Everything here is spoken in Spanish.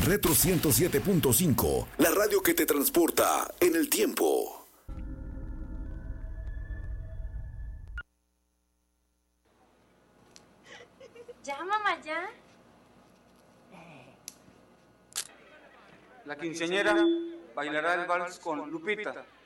Retro 107.5, la radio que te transporta en el tiempo. Ya, mamá, ya. La quinceañera bailará el vals con Lupita.